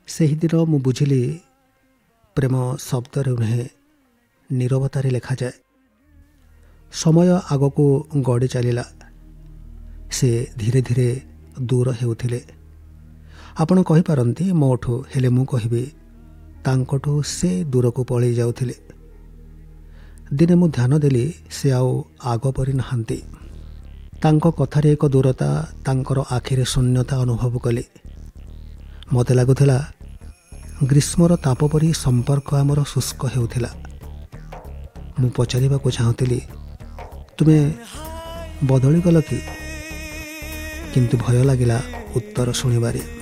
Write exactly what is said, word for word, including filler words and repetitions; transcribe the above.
ସେହିଦିନ ମୁଁ ବୁଝିଲି ପ୍ରେମ ଶବ୍ଦରେ ନୁହେଁ ନୀରବତାରେ ଲେଖାଯାଏ। ସମୟ ଆଗକୁ ଗଡ଼ି ଚାଲିଲା। ସେ ଧୀରେ ଧୀରେ ଦୂର ହେଉଥିଲେ। ଆପଣ କହିପାରନ୍ତି ମୋଠୁ, ହେଲେ ମୁଁ କହିବି ତାଙ୍କଠୁ ସେ ଦୂରକୁ ପଳେଇ ଯାଉଥିଲେ। ଦିନେ ମୁଁ ଧ୍ୟାନ ଦେଲି ସେ ଆଉ ଆଗ ପରି ନାହାନ୍ତି। ତାଙ୍କ କଥାରେ ଏକ ଦୂରତା, ତାଙ୍କର ଆଖିରେ ଶୂନ୍ୟତା ଅନୁଭବ କଲି। ମୋତେ ଲାଗୁଥିଲା ଗ୍ରୀଷ୍ମର ତାପ ପରି ସମ୍ପର୍କ ଆମର ଶୁଷ୍କ ହେଉଥିଲା। ମୁଁ ପଚାରିବାକୁ ଚାହୁଁଥିଲି, ତୁମେ ବଦଳିଗଲ କି? କିନ୍ତୁ ଭୟ ଲାଗିଲା ଉତ୍ତର ଶୁଣିବାରେ।